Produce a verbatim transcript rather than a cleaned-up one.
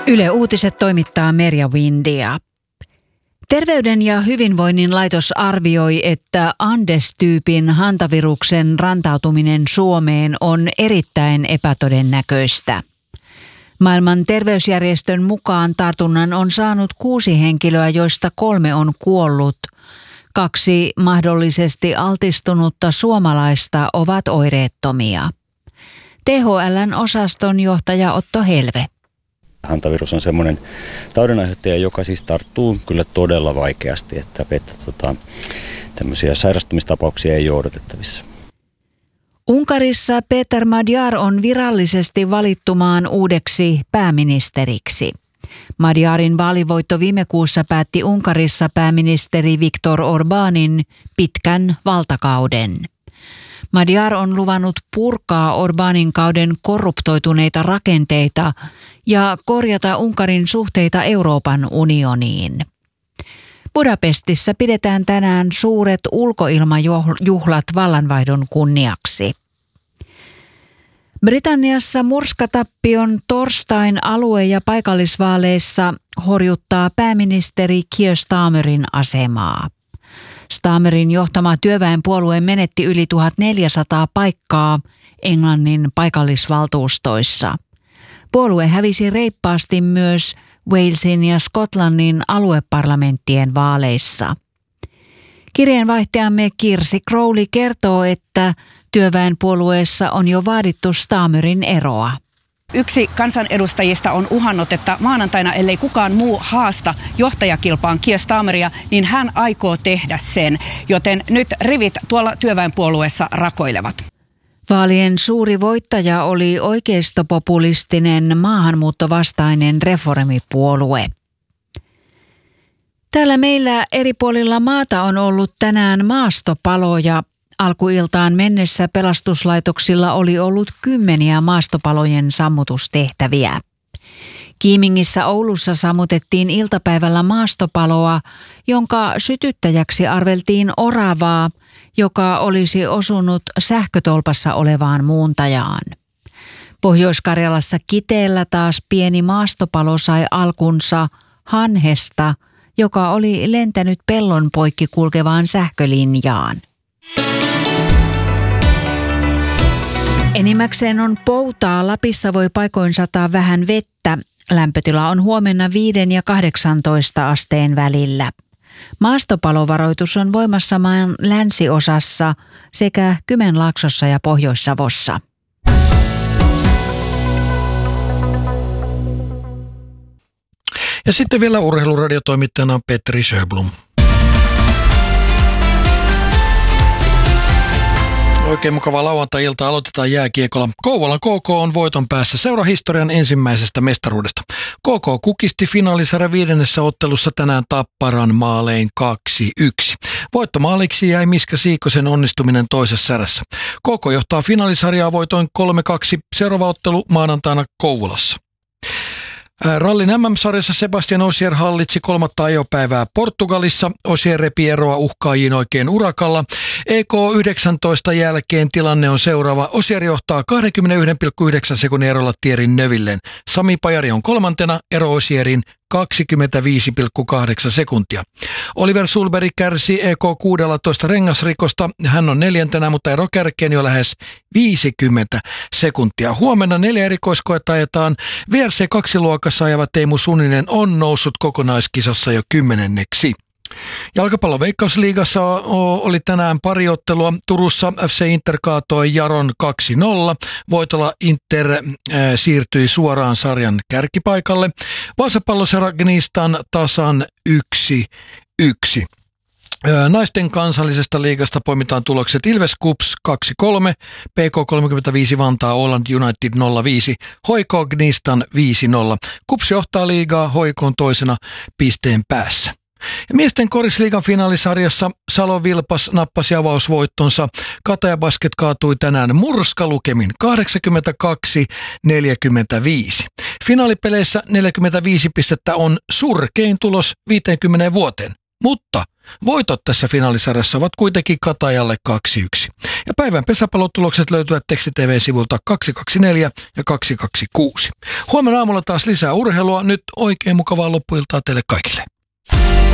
Yle Uutiset toimittaa Merja Windia. Terveyden ja hyvinvoinnin laitos arvioi, että Andes-tyypin hantaviruksen rantautuminen Suomeen on erittäin epätodennäköistä. Maailman terveysjärjestön mukaan tartunnan on saanut kuusi henkilöä, joista kolme on kuollut. Kaksi mahdollisesti altistunutta suomalaista ovat oireettomia. T H L:n osaston johtaja Otto Helve. Hantavirus on semmoinen taudinaiheuttaja, joka siis tarttuu kyllä todella vaikeasti, että, että tota, tämmöisiä sairastumistapauksia ei ole odotettavissa. Unkarissa Péter Magyar on virallisesti valittu maan uudeksi pääministeriksi. Magyarin vaalivoitto viime kuussa päätti Unkarissa pääministeri Viktor Orbánin pitkän valtakauden. Magyar on luvannut purkaa Orbánin kauden korruptoituneita rakenteita ja korjata Unkarin suhteita Euroopan unioniin. Budapestissa pidetään tänään suuret ulkoilmajuhlat vallanvaihdon kunniaksi. Britanniassa murskatappion torstain alue- ja paikallisvaaleissa horjuttaa pääministeri Keir Starmerin asemaa. Starmerin johtama työväenpuolue menetti yli tuhatneljäsataa paikkaa Englannin paikallisvaltuustoissa. Puolue hävisi reippaasti myös Walesin ja Skotlannin alueparlamenttien vaaleissa. Kirjeenvaihtajamme Kirsi Crowley kertoo, että työväenpuolueessa on jo vaadittu Starmerin eroa. Yksi kansanedustajista on uhannut, että maanantaina, ellei kukaan muu haasta johtajakilpaan Keir Starmeria, niin hän aikoo tehdä sen. Joten nyt rivit tuolla työväenpuolueessa rakoilevat. Vaalien suuri voittaja oli oikeistopopulistinen maahanmuuttovastainen reformipuolue. Täällä meillä eri puolilla maata on ollut tänään maastopaloja. Alkuiltaan mennessä pelastuslaitoksilla oli ollut kymmeniä maastopalojen sammutustehtäviä. Kiimingissä Oulussa sammutettiin iltapäivällä maastopaloa, jonka sytyttäjäksi arveltiin oravaa, joka olisi osunut sähkötolpassa olevaan muuntajaan. Pohjois-Karjalassa Kiteellä taas pieni maastopalo sai alkunsa hanhesta, joka oli lentänyt pellon poikki kulkevaan sähkölinjaan. Enimmäkseen on poutaa. Lapissa voi paikoin sataa vähän vettä. Lämpötila on huomenna viiden ja kahdeksantoista asteen välillä. Maastopalovaroitus on voimassa maan länsiosassa sekä Kymenlaaksossa ja Pohjois-Savossa. Ja sitten vielä urheiluradiotoimittajana Petri Sjöblom. Oikein mukava lauantai-ilta, aloitetaan jääkiekolla. Kouvolan K K on voiton päässä seurahistorian ensimmäisestä mestaruudesta. K K kukisti finaalisarjan viidennessä ottelussa tänään Tapparan maalein kaksi yksi. Voittomaaliksi jäi Miska Siikosen onnistuminen toisessa erässä. K K johtaa finaalisarjaa voitoin kolme kaksi, seuraava ottelu maanantaina Kouvolassa. Rallin M M-sarjassa Sebastian Ogier hallitsi kolmatta ajopäivää Portugalissa. Ogier repi eroa uhkaajiin oikein urakalla. E K yhdeksäntoista jälkeen tilanne on seuraava. Ogier johtaa kaksikymmentäyksi pilkku yhdeksän sekunnin erolla Thierry Neuvilleen. Sami Pajari on kolmantena, ero Ogierin kaksikymmentäviisi pilkku kahdeksan sekuntia. Oliver Sulberg kärsi E K kuusitoista rengasrikosta. Hän on neljäntenä, mutta ero kärkeen jo lähes viisikymmentä sekuntia. Huomenna neljä erikoiskoetta ajetaan. V R C kaksi luokassa ajava Teemu Suninen on noussut kokonaiskisassa jo kymmenenneksi. Jalkapallon Veikkausliigassa oli tänään pari ottelua. Turussa F C Inter kaatoi Jaron kaksi nolla. Voitolla Inter äh, siirtyi suoraan sarjan kärkipaikalle. Vaasapalloseura Gnistan tasan yksi yksi. Naisten kansallisesta liigasta poimitaan tulokset Ilves Kups kaksi kolme, P K kolmekymmentäviisi Vantaa Åland United nolla viisi, H I K Gnistan viisi nolla. Kups johtaa liigaa, H I K on toisena pisteen päässä. Ja miesten korisliigan finaalisarjassa Salon Vilpas nappasi avausvoittonsa. Kataja Basket kaatui tänään murskalukemin kahdeksankymmentäkaksi neljäkymmentäviisi. Finaalipeleissä neljäkymmentäviisi pistettä on surkein tulos viiteenkymmeneen vuoteen, mutta Voitot tässä finaalisarjassa ovat kuitenkin Katajalle kaksi yksi. Ja päivän pesäpallotulokset löytyvät Teksti T V-sivulta kaksi kaksi neljä ja kaksi kaksi kuusi. Huomenna aamulla taas lisää urheilua. Nyt oikein mukavaa loppuiltaa teille kaikille.